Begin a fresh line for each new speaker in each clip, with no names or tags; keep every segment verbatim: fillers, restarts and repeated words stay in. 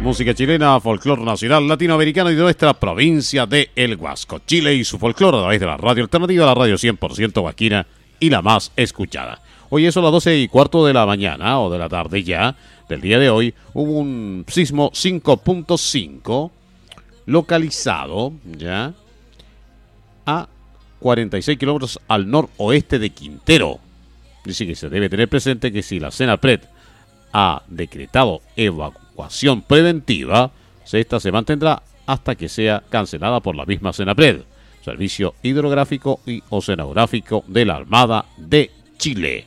música chilena, folclor nacional, latinoamericano y de nuestra provincia de El Huasco, Chile y su folclor a través de la radio alternativa, la radio cien por ciento huasquina y la más escuchada. Hoy eso a las doce y cuarto de la mañana o de la tarde ya del día de hoy hubo un sismo cinco punto cinco localizado ya a cuarenta y seis kilómetros al noroeste de Quintero. Dice que se debe tener presente que si la Senapred ha decretado evacuación preventiva, esta se mantendrá hasta que sea cancelada por la misma Senapred, Servicio Hidrográfico y Oceanográfico de la Armada de Chile.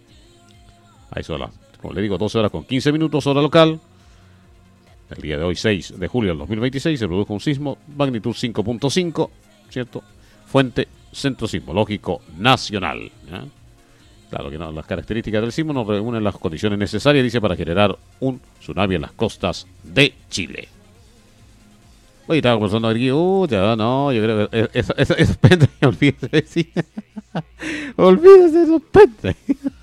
Ahí son las, como le digo, doce horas con quince minutos, hora local. El día de hoy, seis de julio del dos mil veintiséis, se produjo un sismo, magnitud cinco punto cinco, ¿cierto? Fuente, Centro Sismológico Nacional, ¿ya? Claro que no, las características del sismo nos reúnen las condiciones necesarias, dice, para generar un tsunami en las costas de Chile. Oye, estaba conversando aquí, uh, ya no, yo creo que esos es, es, es pendrive, olvídese, sí. Olvídese de esos pendrive.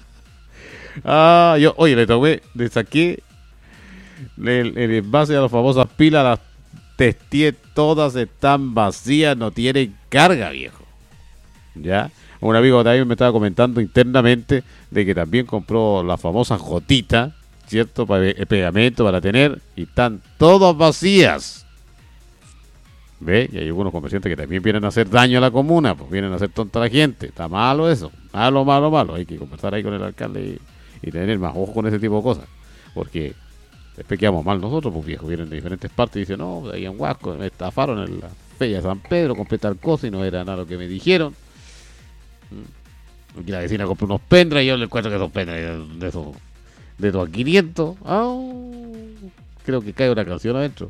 Ah, yo, oye, le tomé, le saqué el, el envase a las famosas pilas, las testé, todas están vacías, no tienen carga, viejo. ¿Ya? Un amigo también me estaba comentando internamente de que también compró la famosa gotita, ¿cierto? Para el pegamento para tener, y están todas vacías. ¿Ve? Y hay algunos comerciantes que también vienen a hacer daño a la comuna, pues vienen a hacer tonta a la gente. Está malo eso, malo, malo, malo. Hay que conversar ahí con el alcalde y, y tener más ojo con ese tipo de cosas. Porque después quedamos mal nosotros, pues viejos, vienen de diferentes partes y dicen, no, ahí en Huasco me estafaron en la feria de San Pedro, compré tal cosa y no era nada lo que me dijeron. Aquí la vecina compró unos pendrive y yo le cuento que esos pendrive de esos de esos a quinientos. Oh, creo que cae una canción adentro.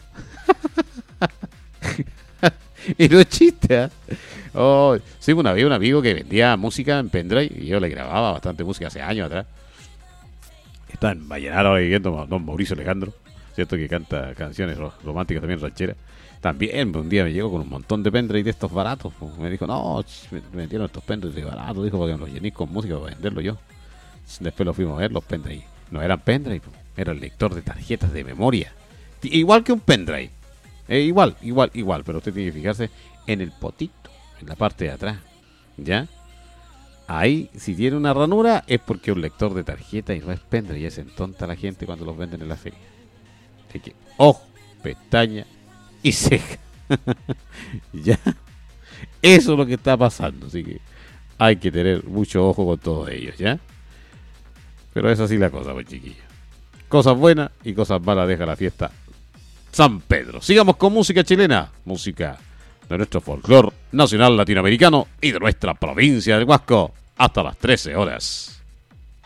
Y no es chiste, ¿eh? Oh, sí, una vez un amigo que vendía música en pendrive y yo le grababa bastante música hace años atrás. Está en Vallenaro viviendo don Mauricio Alejandro, cierto, que canta canciones románticas también, rancheras. También un día me llegó con un montón de pendrive de estos baratos. Me dijo, no, me vendieron estos pendrive de baratos, dijo, para que me los llené con música para venderlo yo. Después lo fuimos a ver, los pendrive no eran pendrive, era el lector de tarjetas de memoria. Igual que un pendrive. Eh, igual, igual, igual, pero usted tiene que fijarse en el potito, en la parte de atrás, ¿ya? Ahí, si tiene una ranura, es porque es un lector de tarjeta y no es pendrive, y es entonta la gente cuando los venden en la feria. Así que, ojo, pestaña y ceja. ¿Ya? Eso es lo que está pasando, así que hay que tener mucho ojo con todos ellos, ¿ya? Pero es así la cosa, pues, chiquillos. Cosas buenas y cosas malas deja la fiesta San Pedro. Sigamos con música chilena, música de nuestro folclor nacional latinoamericano y de nuestra provincia del Huasco, hasta las trece horas.